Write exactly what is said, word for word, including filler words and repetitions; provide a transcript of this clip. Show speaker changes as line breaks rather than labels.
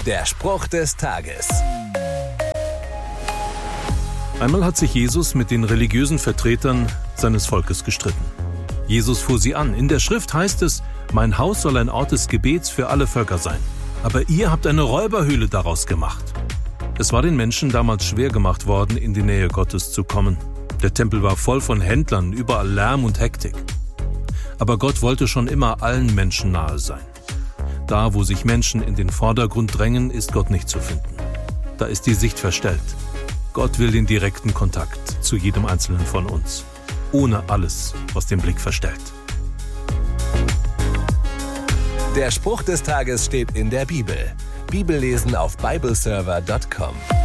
Der Spruch des Tages.
Einmal hat sich Jesus mit den religiösen Vertretern seines Volkes gestritten. Jesus fuhr sie an. In der Schrift heißt es, mein Haus soll ein Ort des Gebets für alle Völker sein. Aber ihr habt eine Räuberhöhle daraus gemacht. Es war den Menschen damals schwer gemacht worden, in die Nähe Gottes zu kommen. Der Tempel war voll von Händlern, überall Lärm und Hektik. Aber Gott wollte schon immer allen Menschen nahe sein. Da, wo sich Menschen in den Vordergrund drängen, ist Gott nicht zu finden. Da ist die Sicht verstellt. Gott will den direkten Kontakt zu jedem Einzelnen von uns, ohne alles, was den Blick verstellt.
Der Spruch des Tages steht in der Bibel. Bibellesen auf bibleserver punkt com.